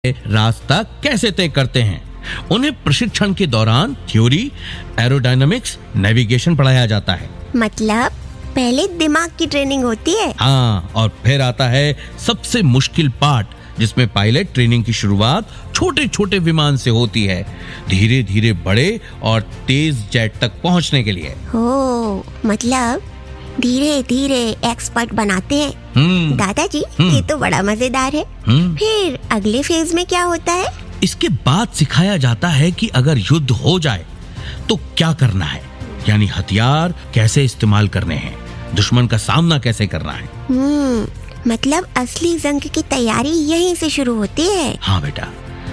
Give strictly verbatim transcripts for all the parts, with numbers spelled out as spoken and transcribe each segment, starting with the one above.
रास्ता कैसे तय करते हैं। उन्हें प्रशिक्षण के दौरान थ्योरी, एरोडायनामिक्स, नेविगेशन पढ़ाया जाता है। मतलब पहले दिमाग की ट्रेनिंग होती है। हाँ, और फिर आता है सबसे मुश्किल पार्ट, जिसमें पायलट ट्रेनिंग की शुरुआत छोटे छोटे विमान से होती है, धीरे धीरे बड़े और तेज जेट तक पहुंचने के लिए। हो, मतलब धीरे धीरे एक्सपर्ट बनाते हैं। हम्म दादाजी, हम्म। ये तो बड़ा मजेदार है। हम्म। फिर अगले फेज में क्या होता है? इसके बाद सिखाया जाता है कि अगर युद्ध हो जाए तो क्या करना है, यानी हथियार कैसे इस्तेमाल करने हैं, दुश्मन का सामना कैसे करना है। हम्म, मतलब असली जंग की तैयारी यहीं से शुरू होती है। हाँ बेटा,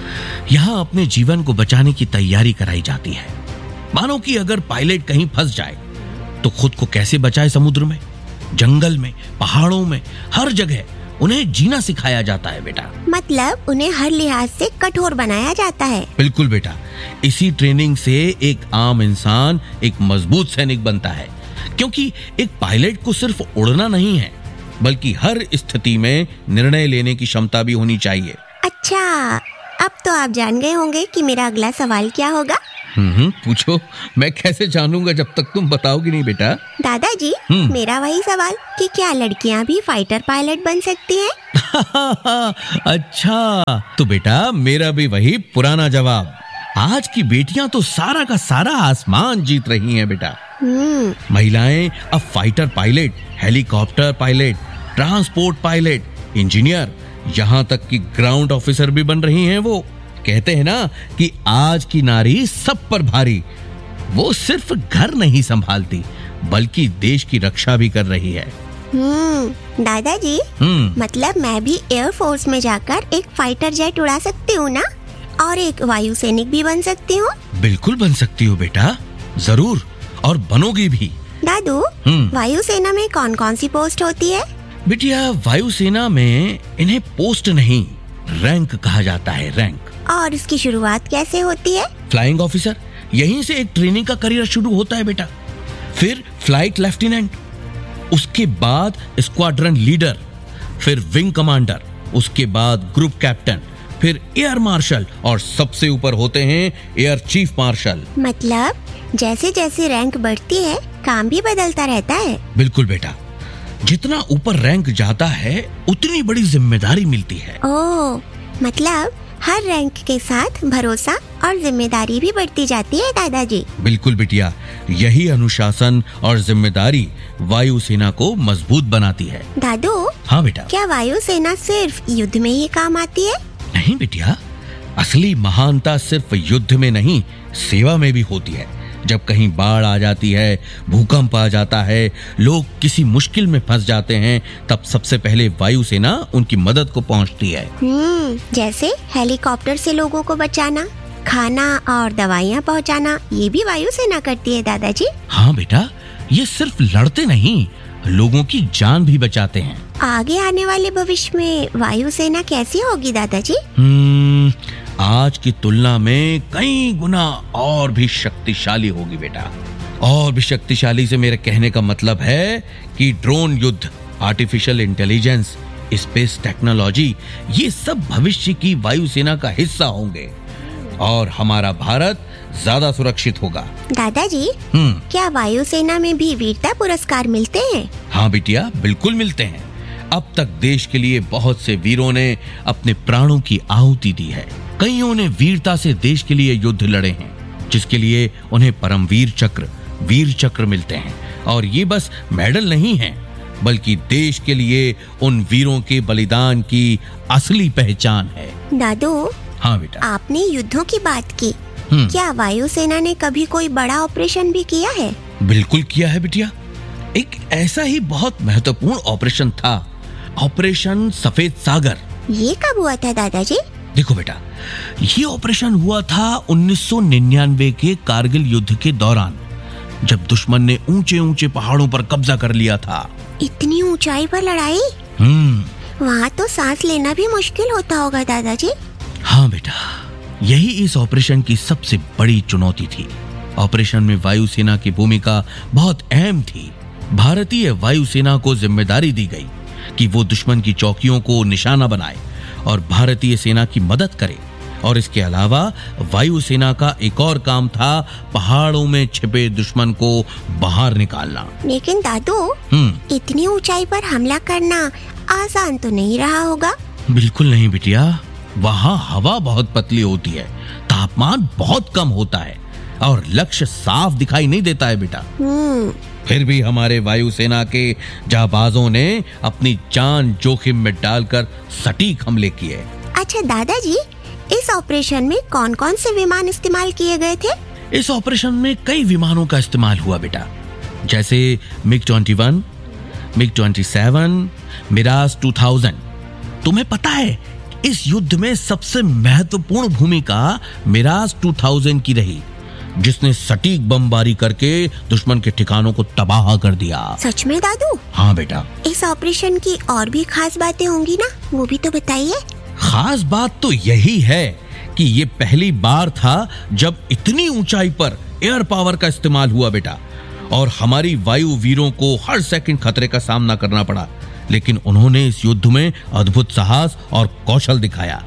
यहाँ अपने जीवन को बचाने की तैयारी कराई जाती है। मानो कि अगर पायलट कहीं फंस जाए तो खुद को कैसे बचाए, समुद्र में, जंगल में, पहाड़ों में, हर जगह उन्हें जीना सिखाया जाता है बेटा। मतलब उन्हें हर लिहाज से कठोर बनाया जाता है। बिल्कुल बेटा, इसी ट्रेनिंग से एक आम इंसान एक मजबूत सैनिक बनता है, क्योंकि एक पायलट को सिर्फ उड़ना नहीं है, बल्कि हर स्थिति में निर्णय लेने की क्षमता भी होनी चाहिए। अच्छा, अब तो आप जान गए होंगे कि मेरा अगला सवाल क्या होगा। हम्म, पूछो। मैं कैसे जानूंगा जब तक तुम बताओगी नहीं बेटा। दादाजी, हम्म। मेरा वही सवाल कि क्या लड़कियां भी फाइटर पायलट बन सकती हैं? अच्छा, तो बेटा मेरा भी वही पुराना जवाब। आज की बेटियां तो सारा का सारा आसमान जीत रही हैं बेटा। हम्म, महिलाएं अब fighter pilot, helicopter pilot, transport pilot, engineer, यहाँ तक कि ग्राउंड ऑफिसर भी बन रही हैं। वो कहते हैं ना कि आज की नारी सब पर भारी। वो सिर्फ घर नहीं संभालती, बल्कि देश की रक्षा भी कर रही है। हम्म, दादाजी, हम्म मतलब मैं भी एयर फोर्स में जाकर एक फाइटर जेट उड़ा सकती हूँ ना, और एक वायु सैनिक भी बन सकती हूँ? बिल्कुल बन सकती हो बेटा, जरूर, और बनोगी भी। दादू, हम्म। वायुसेना में कौन कौन सी पोस्ट होती है? बिटिया, वायुसेना में इन्हें पोस्ट नहीं, रैंक कहा जाता है, रैंक। और इसकी शुरुआत कैसे होती है? फ्लाइंग ऑफिसर, यहीं से एक ट्रेनिंग का करियर शुरू होता है बेटा। फिर फ्लाइट लेफ्टिनेंट, उसके बाद स्क्वाड्रन लीडर, फिर विंग कमांडर, उसके बाद ग्रुप कैप्टन, फिर एयर मार्शल, और सबसे ऊपर होते हैं एयर चीफ मार्शल। मतलब जैसे जैसे रैंक बढ़ती है, काम भी बदलता रहता है। बिल्कुल बेटा, जितना ऊपर रैंक जाता है उतनी बड़ी जिम्मेदारी मिलती है। ओह, मतलब हर रैंक के साथ भरोसा और जिम्मेदारी भी बढ़ती जाती है दादाजी। बिल्कुल बिटिया, यही अनुशासन और जिम्मेदारी वायुसेना को मजबूत बनाती है। दादू, हाँ बेटा। क्या वायुसेना सिर्फ युद्ध में ही काम आती है? नहीं बिटिया, असली महानता सिर्फ युद्ध में नहीं, सेवा में भी होती है। जब कहीं बाढ़ आ जाती है, भूकंप आ जाता है, लोग किसी मुश्किल में फंस जाते हैं, तब सबसे पहले वायुसेना उनकी मदद को पहुंचती है। हम्म, जैसे हेलीकॉप्टर से लोगों को बचाना, खाना और दवाइयाँ पहुंचाना, ये भी वायुसेना करती है दादाजी। हाँ बेटा, ये सिर्फ लड़ते नहीं, लोगों की जान भी बचाते हैं। आगे आने वाले भविष्य में वायुसेना कैसी होगी दादाजी? हम्म, आज की तुलना में कई गुना और भी शक्तिशाली होगी बेटा। और भी शक्तिशाली से मेरे कहने का मतलब है कि ड्रोन युद्ध, आर्टिफिशियल इंटेलिजेंस, स्पेस टेक्नोलॉजी, ये सब भविष्य की वायुसेना का हिस्सा होंगे, और हमारा भारत ज्यादा सुरक्षित होगा। दादाजी, हम्म क्या वायुसेना में भी वीरता पुरस्कार मिलते हैं? हाँ बिटिया, बिल्कुल मिलते हैं। अब तक देश के लिए बहुत से वीरों ने अपने प्राणों की आहुति दी है। कईयों ने वीरता से देश के लिए युद्ध लड़े हैं, जिसके लिए उन्हें परमवीर चक्र, वीर चक्र मिलते हैं। और ये बस मेडल नहीं है, बल्कि देश के लिए उन वीरों के बलिदान की असली पहचान है। दादू, हाँ बेटा। आपने युद्धों की बात की, हम्म। क्या वायुसेना ने कभी कोई बड़ा ऑपरेशन भी किया है? बिल्कुल किया है बिटिया। एक ऐसा ही बहुत महत्वपूर्ण ऑपरेशन था, ऑपरेशन सफेद सागर। ये कब हुआ था दादाजी? देखो बेटा, ये ऑपरेशन हुआ था उन्नीस सौ निन्यानवे के कारगिल युद्ध के दौरान, जब दुश्मन ने ऊंचे ऊंचे पहाड़ों पर कब्जा कर लिया था। इतनी ऊंचाई पर लड़ाई? हम्म वहाँ तो सांस लेना भी मुश्किल होता होगा दादाजी। हाँ बेटा, यही इस ऑपरेशन की सबसे बड़ी चुनौती थी। ऑपरेशन में वायुसेना की भूमिका बहुत अहम थी। भारतीय वायुसेना को जिम्मेदारी दी गई कि वो दुश्मन की चौकियों को निशाना बनाए और भारतीय सेना की मदद करे। और इसके अलावा वायुसेना का एक और काम था पहाड़ों में छिपे दुश्मन को बाहर निकालना। लेकिन दादू, हम्म इतनी ऊंचाई पर हमला करना आसान तो नहीं रहा होगा। बिल्कुल नहीं बिटिया, वहाँ हवा बहुत पतली होती है, तापमान बहुत कम होता है और लक्ष्य साफ दिखाई नहीं देता है बेटा। हम्म फिर भी हमारे वायुसेना के जाबाजों ने अपनी जान जोखिम में डालकर सटीक हमले किए। अच्छा दादाजी, इस ऑपरेशन में कौन कौन से विमान इस्तेमाल किए गए थे? इस ऑपरेशन में कई विमानों का इस्तेमाल हुआ बेटा, जैसे MiG twenty one, MiG twenty seven, Miraj two thousand. तुम्हें पता है इस युद्ध में सबसे महत्वपूर्ण भूमिका मिराज टू थाउज़ेंड की रही, जिसने सटीक बमबारी करके दुश्मन के ठिकानों को तबाह कर दिया। सच में दादू? हाँ बेटा। इस ऑपरेशन की और भी खास बातें होंगी ना, वो भी तो बताइए। खास बात तो यही है कि ये पहली बार था जब इतनी ऊंचाई पर एयर पावर का इस्तेमाल हुआ बेटा, और हमारी वायु वीरों को हर सेकंड खतरे का सामना करना पड़ा, लेकिन उन्होंने इस युद्ध में अद्भुत साहस और कौशल दिखाया।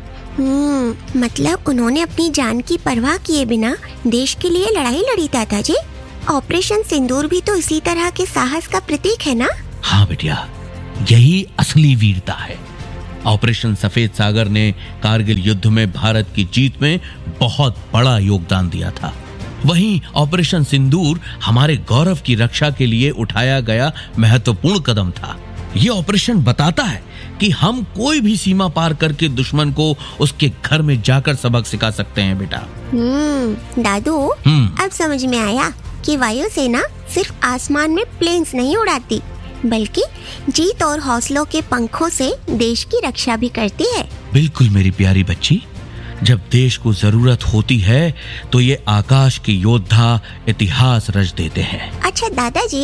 हम्म मतलब उन्होंने अपनी जान की परवाह किए बिना देश के लिए लड़ाई लड़ी दादाजी। ऑपरेशन सिंदूर भी तो इसी तरह के साहस का प्रतीक है ना? हाँ बेटिया, यही असली वीरता है। ऑपरेशन सफेद सागर ने कारगिल युद्ध में भारत की जीत में बहुत बड़ा योगदान दिया था। वहीं ऑपरेशन सिंदूर हमारे गौरव की रक्षा के लिए उठाया गया महत्वपूर्ण कदम था। ये ऑपरेशन बताता है कि हम कोई भी सीमा पार करके दुश्मन को उसके घर में जाकर सबक सिखा सकते हैं बेटा। हम्म दादू, हम्म अब समझ में आया कि वायुसेना सिर्फ आसमान में प्लेन्स नहीं उड़ाती, बल्कि जीत और हौसलों के पंखों से देश की रक्षा भी करती है। बिल्कुल मेरी प्यारी बच्ची, जब देश को जरूरत होती है तो ये आकाश के योद्धा इतिहास रच देते हैं। अच्छा दादाजी,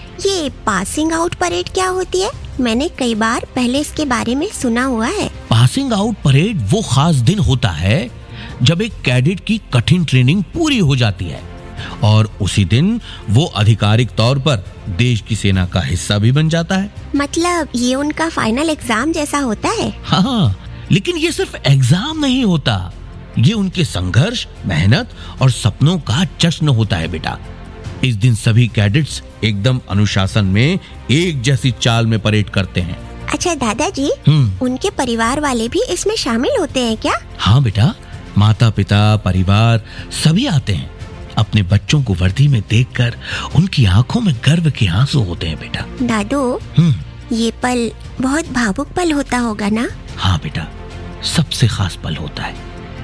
ये पासिंग आउट परेड क्या होती है? मैंने कई बार पहले इसके बारे में सुना हुआ है। पासिंग आउट परेड वो खास दिन होता है जब एक कैडेट की कठिन ट्रेनिंग पूरी हो जाती है और उसी दिन वो आधिकारिक तौर पर देश की सेना का हिस्सा भी बन जाता है। मतलब ये उनका फाइनल एग्जाम जैसा होता है? हाँ, लेकिन ये सिर्फ एग्जाम नहीं होता, ये उनके संघर्ष, मेहनत और सपनों का जश्न होता है बेटा। इस दिन सभी कैडेट्स एकदम अनुशासन में एक जैसी चाल में परेड करते हैं। अच्छा दादाजी, उनके परिवार वाले भी इसमें शामिल होते हैं क्या? हाँ बेटा, माता पिता, परिवार सभी आते हैं। अपने बच्चों को वर्दी में देखकर उनकी आंखों में गर्व के आंसू होते हैं बेटा। दादू, ये पल बहुत भावुक पल होता होगा ना? हाँ बेटा, सबसे खास पल होता है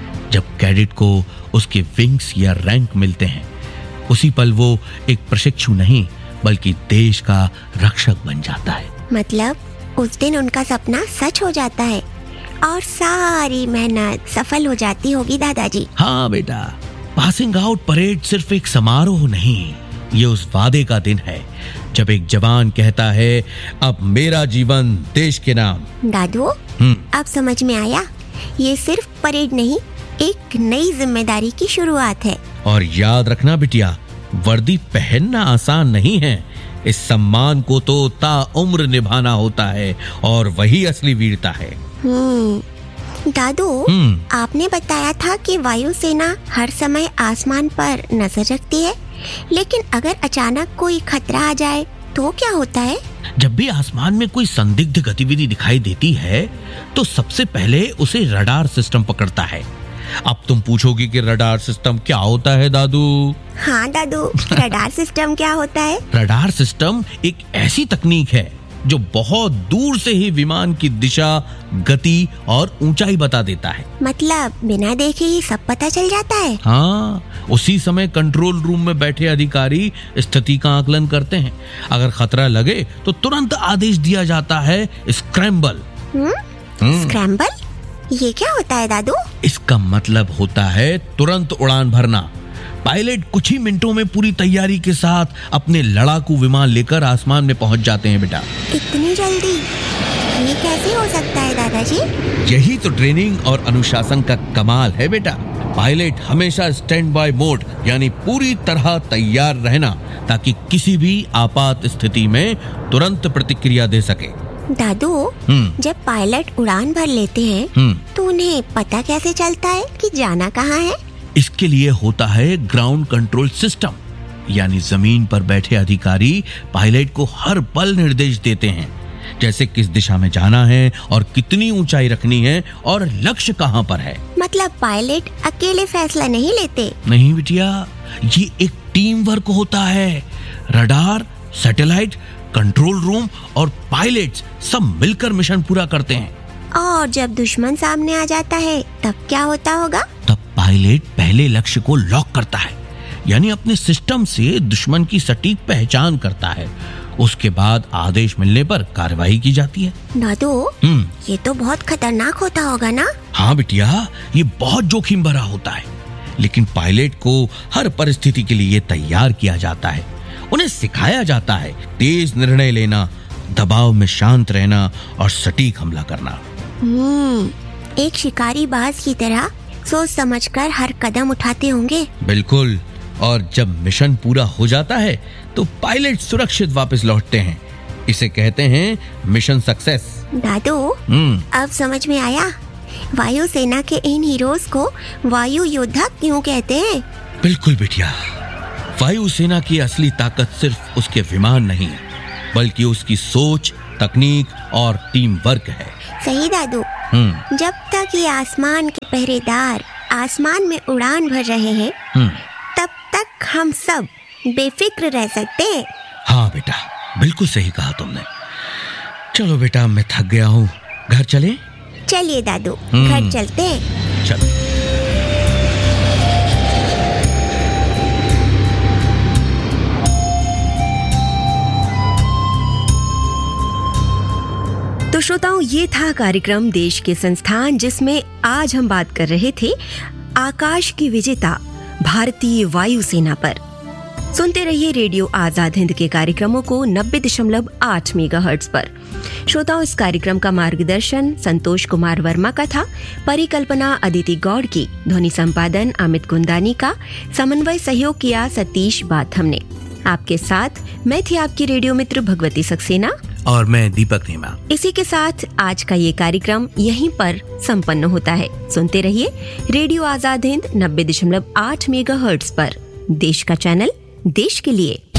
जब कैडेट को उसके विंग्स या रैंक मिलते हैं। उसी पल वो एक प्रशिक्षु नहीं बल्कि देश का रक्षक बन जाता है। मतलब उस दिन उनका सपना सच हो जाता है और सारी मेहनत सफल हो जाती होगी दादाजी। हाँ बेटा, पासिंग आउट परेड सिर्फ एक समारोह नहीं, ये उस वादे का दिन है जब एक जवान कहता है, अब मेरा जीवन देश के नाम। दादू, अब समझ में आया, ये सिर्फ परेड नहीं, एक नई जिम्मेदारी की शुरुआत है। और याद रखना बिटिया, वर्दी पहनना आसान नहीं है। इस सम्मान को तो ताउम्र निभाना होता है और वही असली वीरता है। हम्म दादू, आपने बताया था कि वायुसेना हर समय आसमान पर नजर रखती है, लेकिन अगर अचानक कोई खतरा आ जाए तो क्या होता है? जब भी आसमान में कोई संदिग्ध गतिविधि दिखाई देती है तो सबसे पहले उसे रडार सिस्टम पकड़ता है। अब तुम पूछोगी कि रडार सिस्टम क्या होता है दादू? हाँ दादू, रडार सिस्टम क्या होता है? रडार सिस्टम एक ऐसी तकनीक है जो बहुत दूर से ही विमान की दिशा, गति और ऊंचाई बता देता है। मतलब बिना देखे ही सब पता चल जाता है? हाँ, उसी समय कंट्रोल रूम में बैठे अधिकारी स्थिति का आकलन करते हैं। अगर खतरा लगे तो तुरंत आदेश दिया जाता है, स्क्रैम्बल। स्क्रैम्बल? ये क्या होता है दादू? इसका मतलब होता है तुरंत उड़ान भरना। पायलट कुछ ही मिनटों में पूरी तैयारी के साथ अपने लड़ाकू विमान लेकर आसमान में पहुंच जाते हैं बेटा। इतनी जल्दी? ये कैसे हो सकता है दादाजी? यही तो ट्रेनिंग और अनुशासन का कमाल है बेटा। पायलट हमेशा स्टैंड बाय मोड यानी पूरी तरह तैयार रहना, ताकि किसी भी आपात स्थिति में तुरंत प्रतिक्रिया दे सके। दादू, जब पायलट उड़ान भर लेते हैं तो उन्हें पता कैसे चलता है कि जाना कहाँ है? इसके लिए होता है ग्राउंड कंट्रोल सिस्टम, यानी जमीन पर बैठे अधिकारी पायलट को हर पल निर्देश देते हैं, जैसे किस दिशा में जाना है और कितनी ऊंचाई रखनी है और लक्ष्य कहाँ पर है। मतलब पायलट अकेले फैसला नहीं लेते? नहीं बिटिया, ये एक टीम वर्क होता है। रडार, सैटेलाइट, कंट्रोल रूम और पायलट्स सब मिलकर मिशन पूरा करते हैं। और जब दुश्मन सामने आ जाता है तब क्या होता होगा? तब पायलट पहले लक्ष्य को लॉक करता है, यानी अपने सिस्टम से दुश्मन की सटीक पहचान करता है। उसके बाद आदेश मिलने पर कार्रवाई की जाती है। दादू, ये तो बहुत खतरनाक होता होगा ना? हाँ बिटिया, ये बहुत जोखिम भरा होता है, लेकिन पायलट को हर परिस्थिति के लिए तैयार किया जाता है। उन्हें सिखाया जाता है तेज निर्णय लेना, दबाव में शांत रहना और सटीक हमला करना। हम्म, एक शिकारी बाज की तरह सोच समझकर हर कदम उठाते होंगे। बिल्कुल। और जब मिशन पूरा हो जाता है तो पायलट सुरक्षित वापस लौटते हैं। इसे कहते हैं मिशन सक्सेस। दादू, अब समझ में आया वायुसेना के इन हीरोज को वायु योद्धा क्यों कहते हैं। बिल्कुल बिटिया, वायुसेना की असली ताकत सिर्फ उसके विमान नहीं, बल्कि उसकी सोच, तकनीक और टीम वर्क है। सही दादू। जब तक ये आसमान के पहरेदार आसमान में उड़ान भर रहे हैं, तब तक हम सब बेफिक्र रह सकते हैं। हाँ बेटा, बिल्कुल सही कहा तुमने। चलो बेटा, मैं थक गया हूँ, घर चले? चलिए दादू, घर चलते हैं। चलो। तो श्रोताओं, ये था कार्यक्रम देश के संस्थान, जिसमें आज हम बात कर रहे थे आकाश की विजेता भारतीय वायुसेना पर। सुनते रहिए रेडियो आजाद हिंद के कार्यक्रमों को नब्बे दशमलव आठ मेगाहर्ट्ज पर। श्रोताओं, इस कार्यक्रम का मार्गदर्शन संतोष कुमार वर्मा का था, परिकल्पना अदिति गौड़ की, ध्वनि संपादन अमित कुंदानी का, समन्वय सहयोग किया सतीश बाथम ने। आपके साथ मैं थी आपकी रेडियो मित्र भगवती सक्सेना और मैं दीपक नेमा। इसी के साथ आज का ये कार्यक्रम यहीं पर संपन्न होता है। सुनते रहिए रेडियो आजाद हिंद नब्बे दशमलव आठ मेगाहर्ट्ज पर, देश का चैनल, देश के लिए।